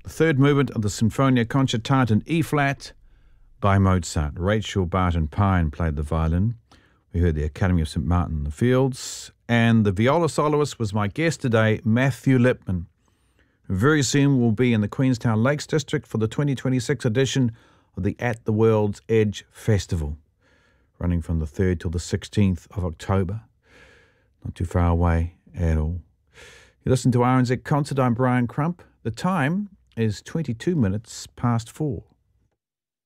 the third movement of the Sinfonia Concertante in E-flat by Mozart. Rachel Barton-Pine played the violin. We heard the Academy of St. Martin in the Fields. And the viola soloist was my guest today, Matthew Lipman, who very soon will be in the Queenstown Lakes District for the 2026 edition of the At the World's Edge Festival, running from the 3rd till the 16th of October. Not too far away at all. You listen to RNZ Concert. I'm Brian Crump. The time is 22 minutes past 4.